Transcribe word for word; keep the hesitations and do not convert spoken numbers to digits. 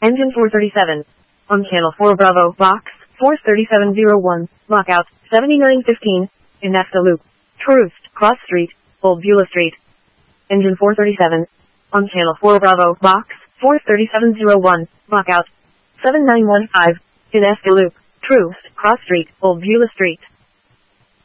Engine four thirty-seven. On channel four Bravo, box, four thirty-seven oh one, lockout, seventy-nine fifteen, Inesta Loop. Troost, Cross Street, Old Beulah Street. Engine four thirty-seven. On channel four Bravo, box, four thirty-seven oh one, lockout, seven nine one five, Inesta Loop. Troost, Cross Street, Old Beulah Street.